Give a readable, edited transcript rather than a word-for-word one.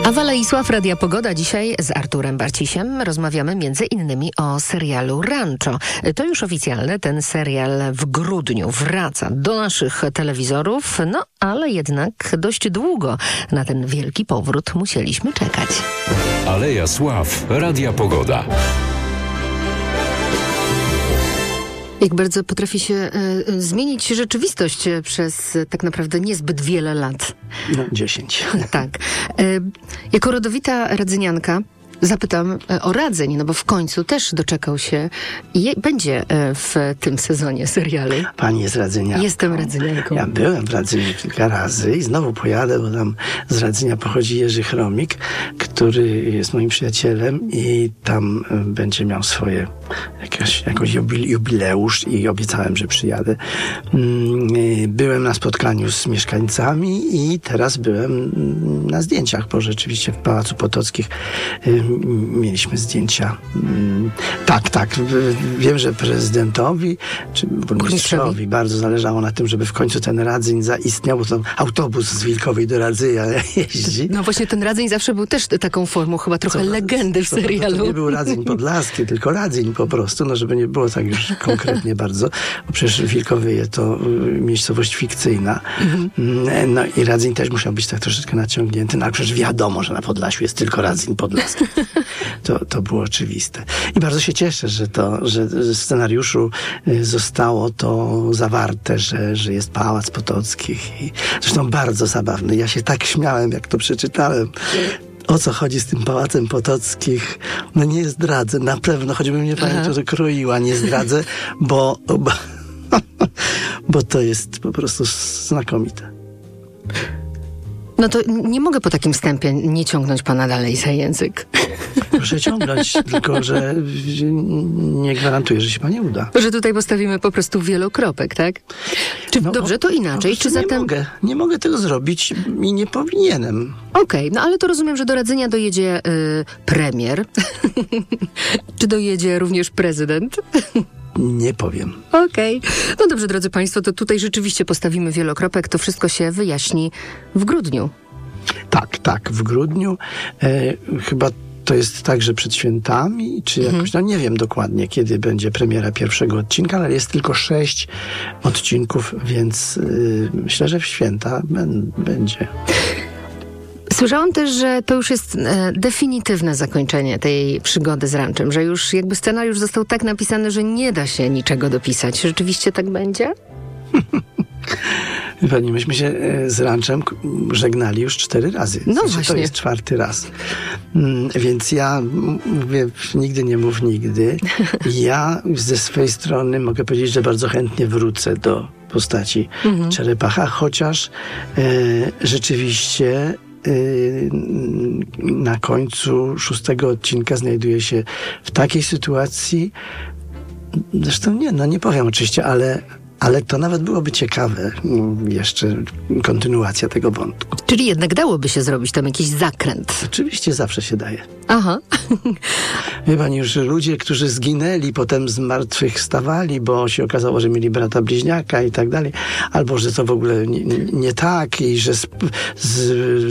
Awa Leisław, Radia Pogoda. Dzisiaj z Arturem Barcisiem rozmawiamy między innymi o serialu Rancho. To już oficjalne, ten serial w grudniu wraca do naszych telewizorów, no ale jednak dość długo na ten wielki powrót musieliśmy czekać. Aleja Sław, Radia Pogoda. Jak bardzo potrafi się zmienić rzeczywistość przez tak naprawdę niezbyt wiele lat. 10. Tak. Jako rodowita radzynianka zapytam o Radzyń, no bo w końcu też doczekał się i będzie w tym sezonie serialu. Pani jest radzynianką. Jestem radzynianką. Ja byłem w Radzyniu kilka razy i znowu pojadę, bo tam z Radzynia pochodzi Jerzy Chromik, który jest moim przyjacielem i tam będzie miał swoje jakoś jubileusz i obiecałem, że przyjadę. Byłem na spotkaniu z mieszkańcami i teraz byłem na zdjęciach, bo rzeczywiście w Pałacu Potockich mieliśmy zdjęcia. Tak. Wiem, że prezydentowi czy burmistrzowi bardzo zależało na tym, żeby w końcu ten Radzyń zaistniał, bo tam autobus z Wilkowej do Radzenia jeździ. No właśnie ten Radzyń zawsze był też taką formą chyba trochę legendy w serialu. To nie był Radzyń Podlaski, tylko Radzyń po prostu, no żeby nie było tak już konkretnie bardzo, bo przecież Wilkowyje to miejscowość fikcyjna. No i Radzyń też musiał być tak troszeczkę naciągnięty, no ale przecież wiadomo, że na Podlasiu jest tylko Radzyń Podlaski. To było oczywiste. I bardzo się cieszę, że w scenariuszu zostało to zawarte, że jest Pałac Potockich. I zresztą bardzo zabawny. Ja się tak śmiałem, jak to przeczytałem. O co chodzi z tym Pałacem Potockich? No nie zdradzę. Na pewno, choćby mnie pani to kroiła, nie zdradzę, bo to jest po prostu znakomite. No to nie mogę po takim wstępie nie ciągnąć pana dalej za język. Proszę ciągnąć, tylko że nie gwarantuję, że się pani uda. Że tutaj postawimy po prostu wielokropek, tak? Czy dobrze, to inaczej? Czy zatem... Nie mogę tego zrobić i nie powinienem. Okej, no ale to rozumiem, że do Radzynia dojedzie premier. Czy dojedzie również prezydent? Nie powiem. Okej. No dobrze, drodzy państwo, to tutaj rzeczywiście postawimy wielokropek. To wszystko się wyjaśni w grudniu. Tak, w grudniu. Chyba to jest także przed świętami, czy jakoś, no nie wiem dokładnie, kiedy będzie premiera pierwszego odcinka, ale jest tylko 6 odcinków, więc myślę, że w święta będzie. Słyszałam też, że to już jest definitywne zakończenie tej przygody z Ranchem, że już jakby scenariusz został tak napisany, że nie da się niczego dopisać. Rzeczywiście tak będzie? Pani, myśmy się z Ranchem żegnali już 4 razy. No właśnie. To jest 4. raz. Więc ja mówię, nigdy nie mów nigdy. Ja ze swojej strony mogę powiedzieć, że bardzo chętnie wrócę do postaci Czerepacha, chociaż rzeczywiście na końcu 6. odcinka znajduje się w takiej sytuacji, zresztą nie powiem oczywiście, ale to nawet byłoby ciekawe, jeszcze kontynuacja tego wątku. Czyli jednak dałoby się zrobić tam jakiś zakręt. Oczywiście zawsze się daje. Aha. Wie pani, już ludzie, którzy zginęli, potem z martwych stawali, bo się okazało, że mieli brata bliźniaka i tak dalej, albo że to w ogóle nie tak i że